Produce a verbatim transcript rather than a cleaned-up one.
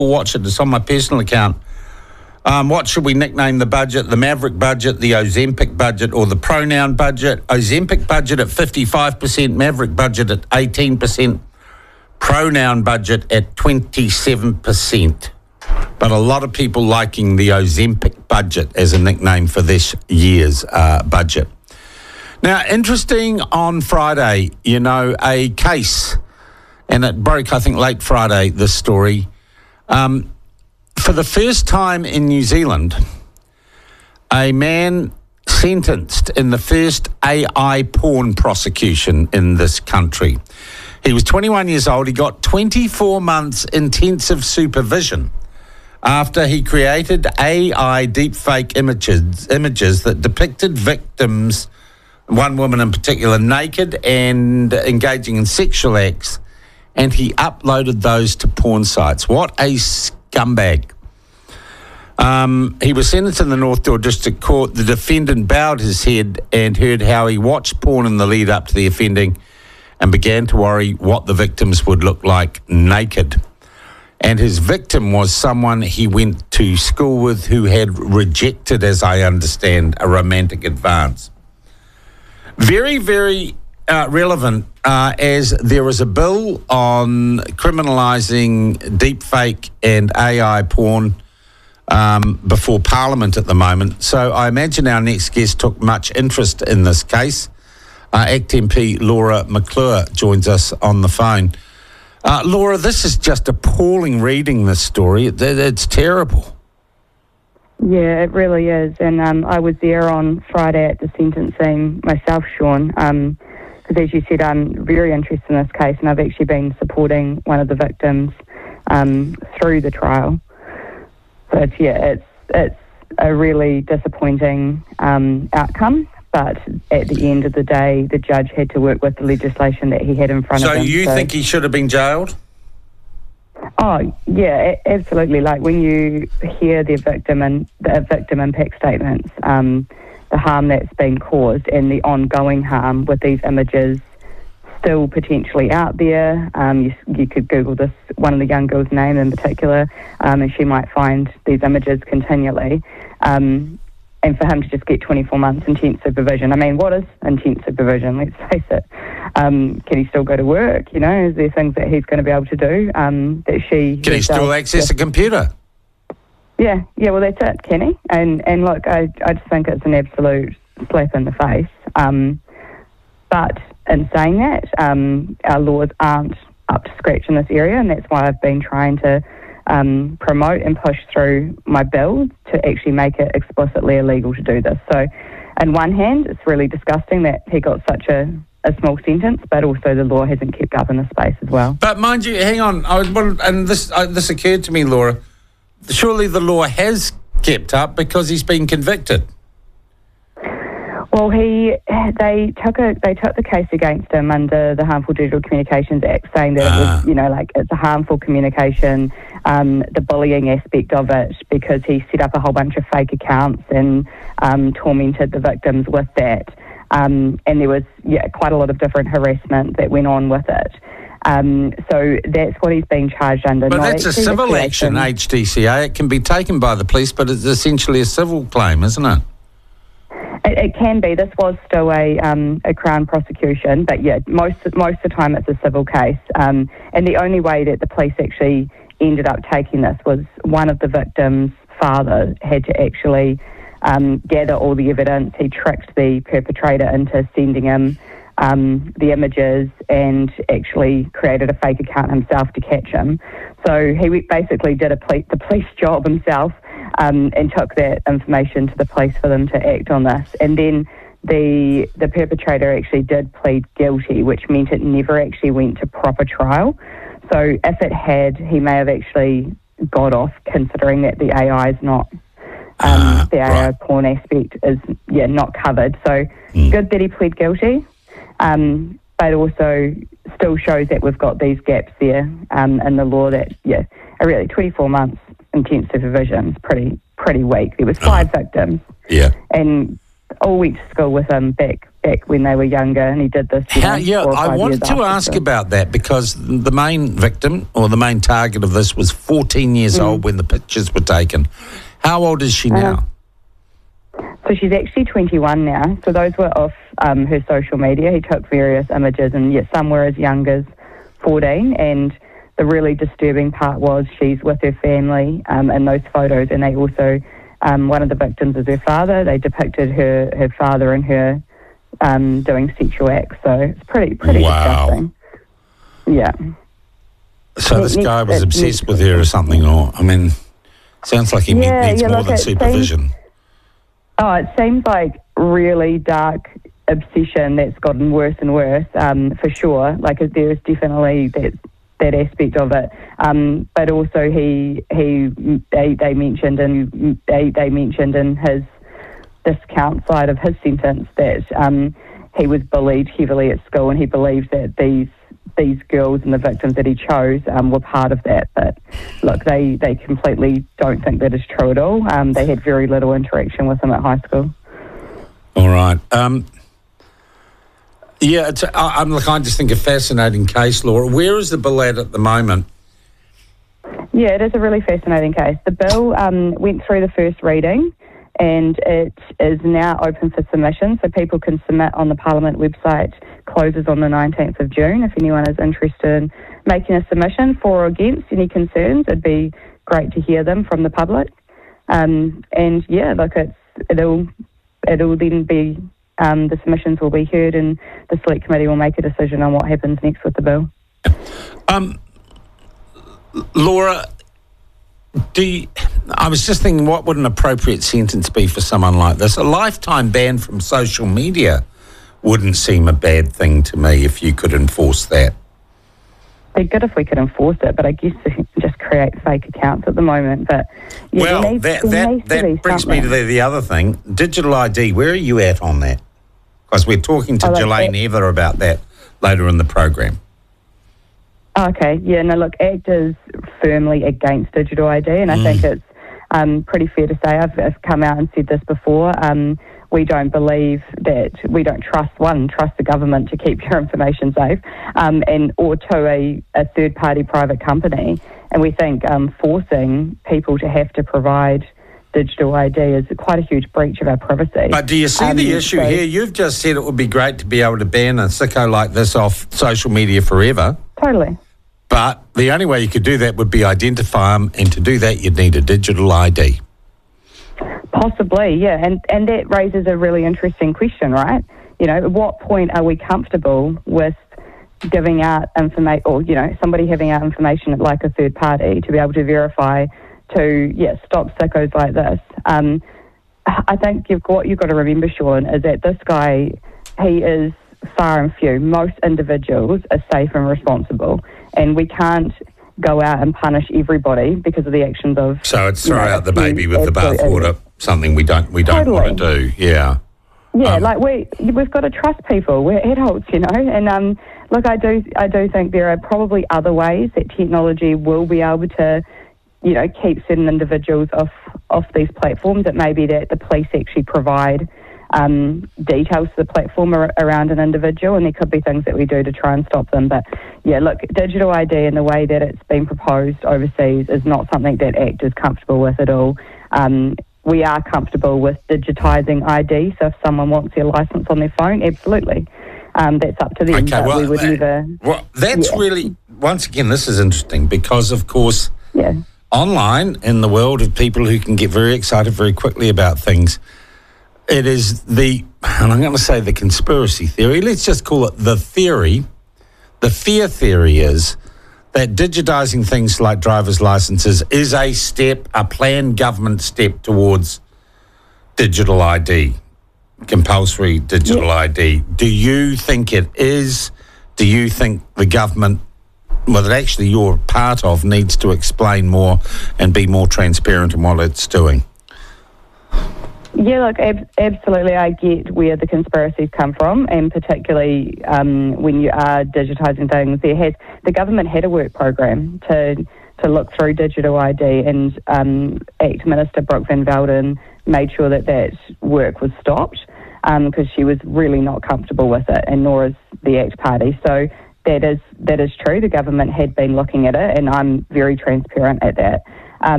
watch it. It's on my personal account. Um, what should we nickname the budget? The Maverick budget, the Ozempic budget, or the pronoun budget? Ozempic budget at fifty-five percent, Maverick budget at eighteen percent, pronoun budget at twenty-seven percent. But a lot of people liking the Ozempic budget as a nickname for this year's uh, budget. Now, interesting on Friday, you know, a case, and it broke, I think, late Friday, this story. Um, for the first time in New Zealand, a man sentenced in the first A I porn prosecution in this country. He was twenty-one years old. He got twenty-four months intensive supervision after he created A I deepfake images, images that depicted victims, one woman in particular, naked and engaging in sexual acts, and he uploaded those to porn sites. What a scumbag. Um, he was sentenced in the North District Court. The defendant bowed his head and heard how he watched porn in the lead up to the offending and began to worry what the victims would look like naked. And his victim was someone he went to school with who had rejected, as I understand, a romantic advance. Very, very uh, relevant uh, as there is a bill on criminalising deepfake and A I porn um, before Parliament at the moment. So I imagine our next guest took much interest in this case. Uh, Act M P Laura McClure joins us on the phone. Uh, Laura, this is just appalling reading this story. It, it's terrible. Yeah, it really is. And um, I was there on Friday at the sentencing myself, Sean, because um, as you said, I'm very interested in this case, and I've actually been supporting one of the victims um, through the trial. But yeah, it's it's a really disappointing um, outcome. But at the end of the day, the judge had to work with the legislation that he had in front so of him. You so you think he should have been jailed? Oh, yeah, a- absolutely. Like when you hear the victim and the victim impact statements, um, the harm that's been caused and the ongoing harm with these images still potentially out there. Um, you, you could Google this, one of the young girl's name in particular, um, and she might find these images continually. Um, and for him to just get twenty-four months intense supervision. I mean, what is intense supervision? Let's face it. Um, can he still go to work? You know, is there things that he's going to be able to do that she... Can he still access a computer? Yeah, yeah, well, that's it, can he? And, and look, I, I just think it's an absolute slap in the face. Um, but in saying that, um, our laws aren't up to scratch in this area, and that's why I've been trying to Um, promote and push through my bill to actually make it explicitly illegal to do this. So, on one hand, it's really disgusting that he got such a, a small sentence, but also the law hasn't kept up in the space as well. But mind you, hang on, I was, and this uh, this occurred to me, Laura. Surely the law has kept up because he's been convicted. Well, he they took a they took the case against him under the Harmful Digital Communications Act, saying that ah. it was, you know, like it's a harmful communication, um, the bullying aspect of it, because he set up a whole bunch of fake accounts and um, tormented the victims with that, um, and there was yeah quite a lot of different harassment that went on with it. Um, so that's what he's being charged under. But that's a civil action, H D C A. It can be taken by the police, but it's essentially a civil claim, isn't it? It, it can be. This was still a um, a Crown prosecution, but yeah, most most of the time it's a civil case. Um, and the only way that the police actually ended up taking this was one of the victims' father had to actually um, gather all the evidence. He tricked the perpetrator into sending him um, the images and actually created a fake account himself to catch him. So he basically did a ple- the police job himself. Um, and took that information to the police for them to act on this. And then the the perpetrator actually did plead guilty, which meant it never actually went to proper trial. So if it had, he may have actually got off, considering that the A I is not, um, uh, the A I right. porn aspect is, yeah, not covered. So mm. good that he pled guilty, um, but also still shows that we've got these gaps there um, in the law that, yeah, are really twenty-four months intense supervision is pretty pretty weak. There was five uh, victims, yeah, and all went to school with him back back when they were younger, and he did this. You How, know, yeah, four or I five wanted years to after, ask so. about that because the main victim or the main target of this was fourteen years Mm. old when the pictures were taken. How old is she now? So she's actually twenty-one now. So those were off um, her social media. He took various images, and yet some were as young as fourteen. And the really disturbing part was she's with her family um, in those photos, and they also, um, one of the victims is her father. They depicted her, her father and her um, doing sexual acts. So it's pretty pretty Wow. disgusting. Yeah. So It this needs- guy was it obsessed needs- with her or something, or, I mean, sounds like he ne- Yeah, needs yeah, more look, than it seems- supervision. Oh, it seems like really dark obsession that's gotten worse and worse, um, for sure. Like there is definitely that that aspect of it, um, but also he he they they mentioned and they they mentioned in his discount side of his sentence that um, he was bullied heavily at school, and he believes that these these girls and the victims that he chose um, were part of that. But look, they, they completely don't think that is true at all. Um, they had very little interaction with him at high school. All right. Um, yeah, it's, I, I'm like, I just think a fascinating case, Laura. Where is the bill at at the moment? Yeah, it is a really fascinating case. The bill um, went through the first reading, and it is now open for submission, so people can submit on the Parliament website. Closes on the nineteenth of June. If anyone is interested in making a submission for or against any concerns, it'd be great to hear them from the public. Um, and yeah, look, it's, it'll it'll then be um, the submissions will be heard, and the Select Committee will make a decision on what happens next with the bill. Um, Laura, do you, I was just thinking, what would an appropriate sentence be for someone like this? A lifetime ban from social media wouldn't seem a bad thing to me if you could enforce that. It'd be good if we could enforce it, but I guess we just create fake accounts at the moment. But yeah, well, there needs, that there that, needs to be that brings me something. to the, the other thing. Digital I D, where are you at on that? Because we're talking to Oh, like Jelaine that- Ever about that later in the program. Okay, yeah, no, look, ACT is firmly against digital I D, and I Mm. think it's um, pretty fair to say, I've, I've come out and said this before, um, we don't believe that, we don't trust, one, trust the government to keep your information safe, um, and or to a, a third-party private company, and we think um, forcing people to have to provide digital I D is quite a huge breach of our privacy. But do you see Um, the issue so- here? You've just said it would be great to be able to ban a sicko like this off social media forever. Totally. But the only way you could do that would be identify them, and to do that you'd need a digital I D. Possibly, yeah, and and that raises a really interesting question, right? You know, at what point are we comfortable with giving out information, or you know, somebody having out information like a third party to be able to verify to yeah stop sickos like this? Um, I think you've got, what you've got to remember, Sean, is that this guy, he is far and few. Most individuals are safe and responsible, and we can't go out and punish everybody because of the actions of. So it's you throw know, out the a few baby with the absolute bathwater. Something we don't we don't Totally. want to do. Yeah. Yeah, Um, like we we've got to trust people. We're adults, you know. And um, look, I do I do think there are probably other ways that technology will be able to, you know, keep certain individuals off off these platforms. It may be that the police actually provide um, details to the platform ar- around an individual, and there could be things that we do to try and stop them. But yeah, look, digital I D and the way that it's been proposed overseas is not something that ACT is comfortable with at all. Um, we are comfortable with digitising I D, so if someone wants their licence on their phone, absolutely. Um, that's up to them, Okay, but well, we would that- never... Well, that's Yeah. really, once again, this is interesting because, of course, Yeah. online in the world of people who can get very excited very quickly about things, it is the, and I'm going to say the conspiracy theory, let's just call it the theory, the fear theory is that digitising things like driver's licences is a step, a planned government step towards digital I D, compulsory digital Yeah. I D. Do you think it is? Do you think the government, well, that actually you're part of, needs to explain more and be more transparent in what it's doing? Yeah, look, ab- absolutely. I get where the conspiracies come from, and particularly um, when you are digitising things. There has the government had a work program to to look through digital I D, and um, ACT Minister Brooke Van Velden made sure that that work was stopped. because um, she was really not comfortable with it, and nor is the ACT Party. So that is that is true. The government had been looking at it, and I'm very transparent at that.